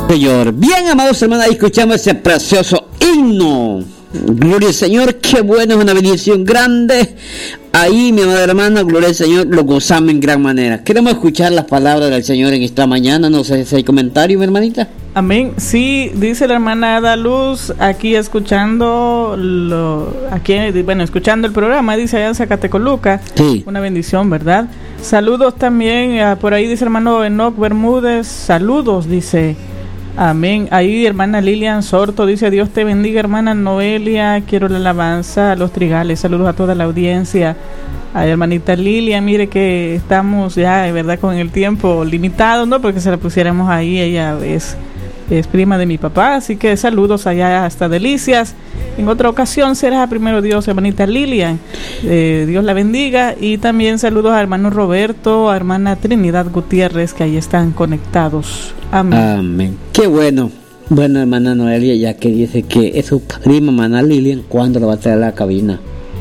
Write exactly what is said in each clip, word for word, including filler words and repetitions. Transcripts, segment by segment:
Señor. Bien, amados hermanos, ahí escuchamos ese precioso himno. Gloria al Señor, qué bueno, es una bendición grande. Ahí, mi amada hermana, gloria al Señor, lo gozamos en gran manera. Queremos escuchar las palabras del Señor en esta mañana. No sé si hay comentario, mi hermanita. Amén. Sí, dice la hermana Ada Luz, aquí escuchando, lo, aquí, bueno, escuchando el programa, dice allá en Zacatecoluca. Sí. Una bendición, ¿verdad? Saludos también, uh, por ahí dice hermano Enoc Bermúdez, saludos, dice. Amén. Ahí hermana Lilian Sorto dice, Dios te bendiga, hermana Noelia, quiero la alabanza a los trigales, saludos a toda la audiencia. Ay, hermanita Lilian, mire que estamos ya, de verdad, con el tiempo limitado, ¿no? Porque se la pusiéramos ahí, ella es, es prima de mi papá, así que saludos allá hasta Delicias. En otra ocasión será primero Dios, hermanita Lilian, eh, Dios la bendiga. Y también saludos a hermano Roberto, a hermana Trinidad Gutiérrez, que ahí están conectados. Amén. Amén. Qué bueno. Bueno, hermana Noelia, ya que dice que es su prima, hermana Lilian, ¿cuándo lo va a traer a la cabina?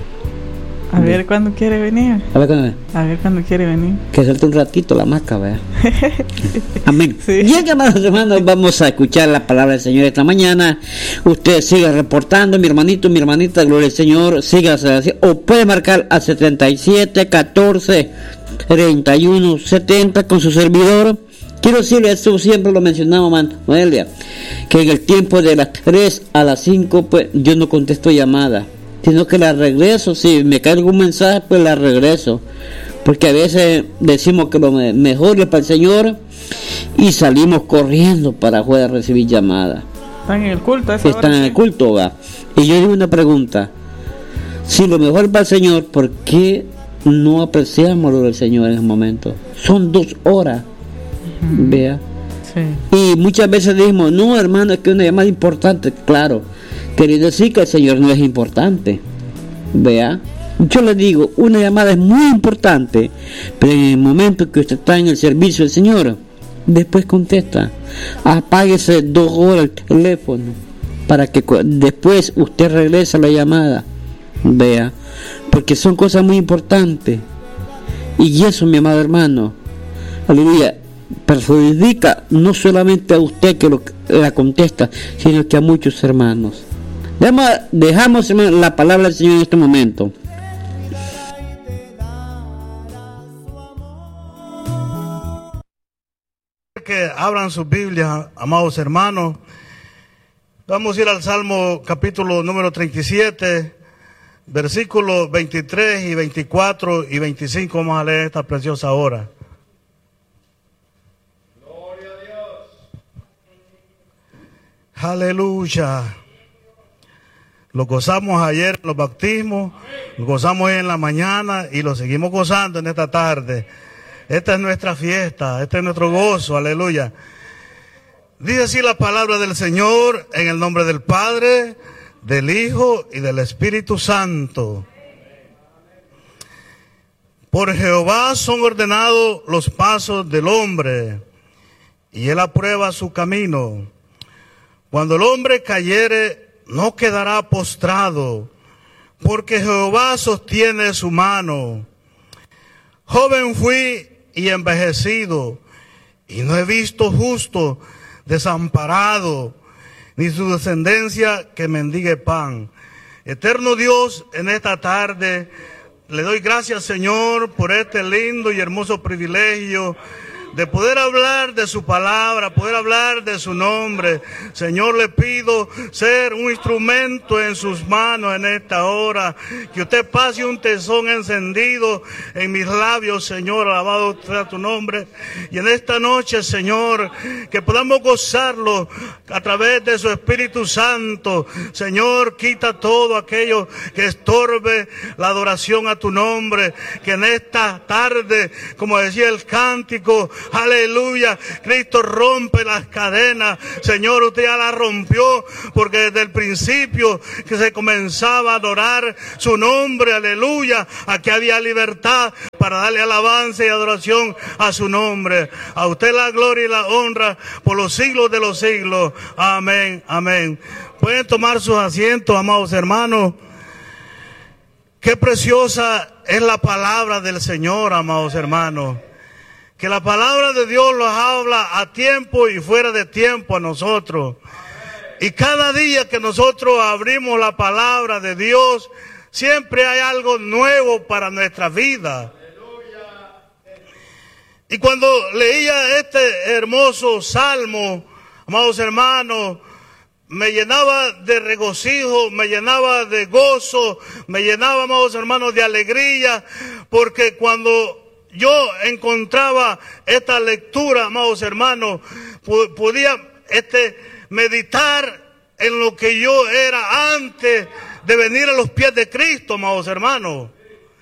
A ver cuándo quiere venir. A ver cuándo. A ver cuándo quiere venir. Que suelte un ratito la maca, ¿verdad? Amén. Sí. Bien, amados hermanos, vamos a escuchar la palabra del Señor esta mañana. Usted siga reportando, mi hermanito, mi hermanita, gloria al Señor, siga así, o puede marcar a setenta y siete, catorce, treinta y uno, setenta con su servidor. Quiero decirle, eso siempre lo mencionamos, Manuelia, que en el tiempo de las tres a las cinco, pues yo no contesto llamadas, sino que la regreso. Si me cae algún mensaje, pues la regreso, porque a veces decimos que lo mejor es para el Señor y salimos corriendo para poder recibir llamadas. Están en el culto, esa Están hora, en sí. el culto, va. Y yo digo una pregunta: si lo mejor es para el Señor, ¿por qué no apreciamos lo del Señor en ese momento? Son dos horas. Uh-huh. Vea. Sí. Y muchas veces decimos, no, hermano, es que una llamada importante. Claro, quería decir que el Señor no es importante. Vea, yo le digo, una llamada es muy importante, pero en el momento que usted está en el servicio del Señor, después contesta. Apáguese dos horas el teléfono para que después usted regrese a la llamada. Vea, porque son cosas muy importantes. Y eso, mi amado hermano, aleluya, perjudica no solamente a usted que lo, la contesta, sino que a muchos hermanos. Dejamos, dejamos hermano, la palabra del Señor en este momento. Que abran sus Biblias, amados hermanos. Vamos a ir al Salmo capítulo número treinta y siete, versículos veintitrés y veinticuatro y veinticinco. Vamos a leer esta preciosa hora. Aleluya. Lo gozamos ayer en los bautismos, lo gozamos hoy en la mañana y lo seguimos gozando en esta tarde. Esta es nuestra fiesta, este es nuestro gozo, aleluya. Dice así la palabra del Señor en el nombre del Padre, del Hijo y del Espíritu Santo. Por Jehová son ordenados los pasos del hombre, y él aprueba su camino. Cuando el hombre cayere, no quedará postrado, porque Jehová sostiene su mano. Joven fui y envejecido, y no he visto justo desamparado, ni su descendencia que mendigue pan. Eterno Dios, en esta tarde, le doy gracias, Señor, por este lindo y hermoso privilegio de poder hablar de su palabra, poder hablar de su nombre. Señor, le pido ser un instrumento en sus manos en esta hora, que usted pase un tesón encendido en mis labios, Señor, alabado sea tu nombre. Y en esta noche, Señor, que podamos gozarlo a través de su Espíritu Santo. Señor, quita todo aquello que estorbe la adoración a tu nombre, que en esta tarde, como decía el cántico, aleluya, Cristo rompe las cadenas. Señor, usted ya las rompió, porque desde el principio que se comenzaba a adorar su nombre, aleluya, aquí había libertad para darle alabanza y adoración a su nombre. A usted la gloria y la honra por los siglos de los siglos. Amén, amén. Pueden tomar sus asientos, amados hermanos. Qué preciosa es la palabra del Señor, amados hermanos. que la palabra de Dios nos habla a tiempo y fuera de tiempo a nosotros. Y cada día que nosotros abrimos la palabra de Dios, siempre hay algo nuevo para nuestra vida. Y cuando leía este hermoso salmo, amados hermanos, me llenaba de regocijo, me llenaba de gozo, me llenaba, amados hermanos, de alegría, porque cuando yo encontraba esta lectura, amados hermanos, podía este, meditar en lo que yo era antes de venir a los pies de Cristo, amados hermanos.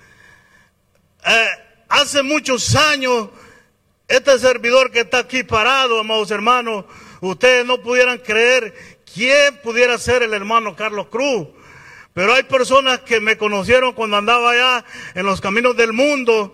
Eh, hace muchos años, este servidor que está aquí parado, amados hermanos, ustedes no pudieran creer quién pudiera ser el hermano Carlos Cruz. Pero hay personas que me conocieron cuando andaba allá en los caminos del mundo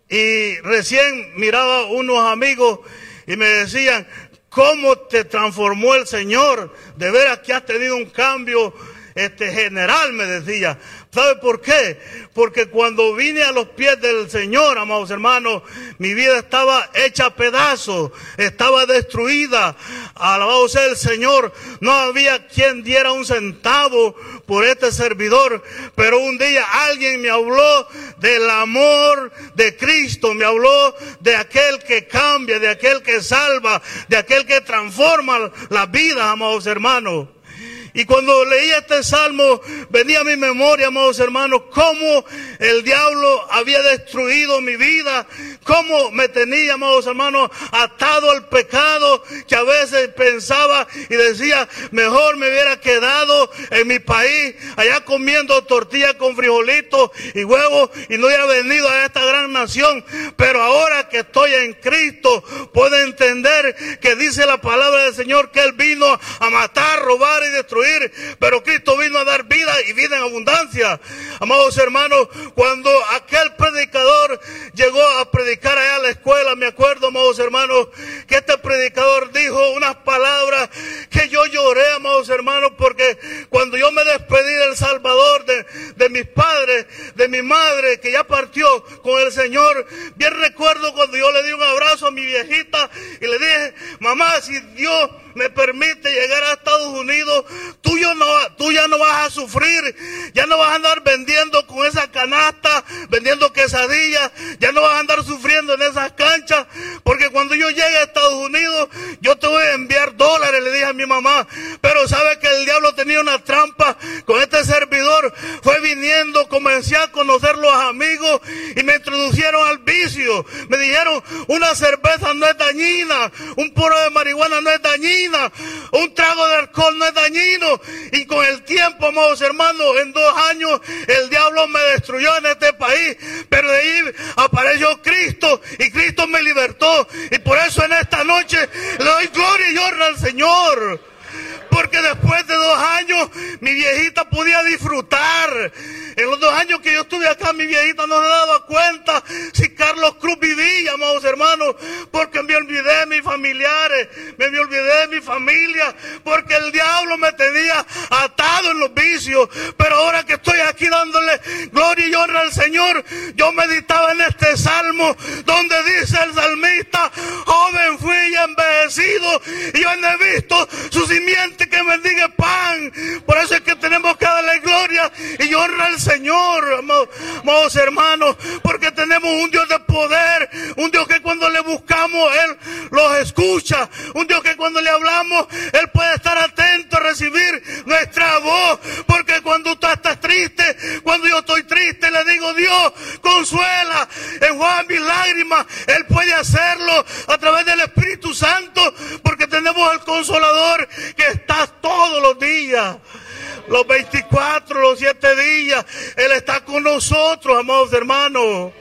y recién miraba unos amigos y me decían, ¿cómo te transformó el Señor? De veras que has tenido un cambio este, general, me decía. ¿Sabe por qué? Porque cuando vine a los pies del Señor, amados hermanos, mi vida estaba hecha a pedazos, estaba destruida. Alabado sea el Señor. No había quien diera un centavo por este servidor, pero un día alguien me habló del amor de Cristo, me habló de aquel que cambia, de aquel que salva, de aquel que transforma la vida, amados hermanos. Y cuando leía este salmo, venía a mi memoria, amados hermanos, cómo el diablo había destruido mi vida, cómo me tenía, amados hermanos, atado al pecado, que a veces pensaba y decía, mejor me hubiera quedado en mi país, allá comiendo tortillas con frijolitos y huevos, y no hubiera venido a esta gran nación. Pero ahora que estoy en Cristo, puedo entender que dice la palabra del Señor que Él vino a matar, robar y destruir. Pero Cristo vino a dar vida y vida en abundancia. Amados hermanos, cuando aquel predicador llegó a predicar allá a la escuela, me acuerdo, amados hermanos, que este predicador dijo unas palabras que yo lloré, amados hermanos, porque cuando yo me despedí del Salvador, de, de mis padres, de mi madre, que ya partió con el Señor, bien recuerdo cuando yo le di un abrazo a mi viejita y le dije, mamá, si Dios me permite llegar a Estados Unidos, tú, yo no, tú ya no vas a sufrir, ya no vas a andar vendiendo con esa canasta, vendiendo quesadillas, ya no vas a andar sufriendo en esas canchas, porque cuando yo llegue a Estados Unidos, yo te voy a enviar dólares, le dije a mi mamá. Pero sabe que el diablo tenía una trampa con este servidor, fue viniendo, comencé a conocer los amigos y me introdujeron al vicio, me dijeron, una cerveza no es dañina, un puro de marihuana no es dañina, un trago de alcohol no es dañino. Y con el tiempo, amados hermanos, en dos años el diablo me destruyó en este país, pero de ahí apareció Cristo y Cristo me libertó. Y por eso en esta noche le doy gloria y honra al Señor, porque después de dos años mi viejita podía disfrutar. En los dos años que yo estuve acá, mi viejita no se daba cuenta si Carlos Cruz vivía, amados hermanos, porque me olvidé de mis familiares, me, me olvidé de mi familia, porque el diablo me tenía atado en los vicios. Pero ahora que estoy aquí dándole gloria y honra al Señor, yo meditaba en este salmo donde dice el salmista, joven fui y envejecido, y yo no he visto su simiente que mendigue pan. Por eso es que tenemos que darle gloria y honra al Señor, amados, amados hermanos, porque tenemos un Dios de poder, un Dios que cuando le buscamos Él los escucha, un Dios que cuando le hablamos Él puede estar atento a recibir nuestra voz, porque cuando tú estás triste, cuando yo estoy triste, le digo, Dios, consuela, enjuaga mis lágrimas. Él puede hacerlo a través del Espíritu Santo, porque tenemos al Consolador que está todos los días, los veinticuatro, los siete días, Él está con nosotros, amados hermanos.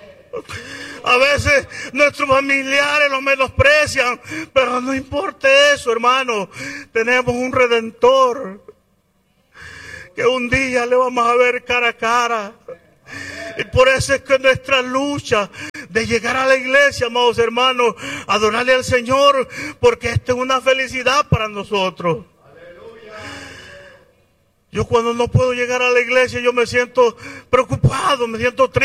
A veces nuestros familiares nos menosprecian, pero no importa eso, hermano. Tenemos un Redentor que un día le vamos a ver cara a cara. Y por eso es que nuestra lucha de llegar a la iglesia, amados hermanos, adorarle al Señor, porque esta es una felicidad para nosotros. Yo cuando no puedo llegar a la iglesia, yo me siento preocupado, me siento triste.